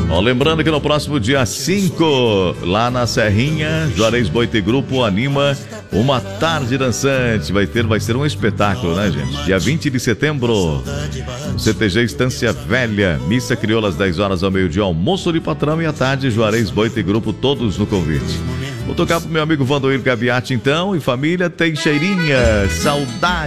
Ó, lembrando que no próximo dia 5, lá na Serrinha, Juarez Boite Grupo anima uma tarde dançante. Vai ser um espetáculo, né, gente? Dia 20 de setembro, CTG Estância Velha, missa crioula às 10 horas ao meio-dia, almoço de patrão, e à tarde, Juarez Boite Grupo, todos no convite. Vou tocar pro meu amigo Vandoir Gabiati, então, e família Teixeirinha, saudade.